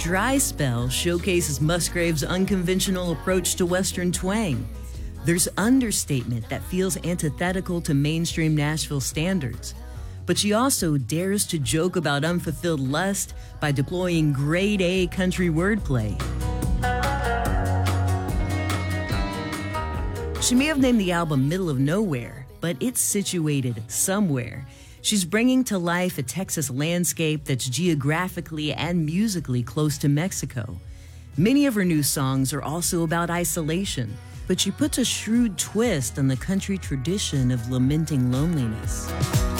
Dry Spell showcases Musgrave's unconventional approach to Western twang. There's understatement that feels antithetical to mainstream Nashville standards. But she also dares to joke about unfulfilled lust by deploying grade A country wordplay. She may have named the album Middle of Nowhere, but it's situated somewhere. She's bringing to life a Texas landscape that's geographically and musically close to Mexico. Many of her new songs are also about isolation, but she puts a shrewd twist on the country tradition of lamenting loneliness.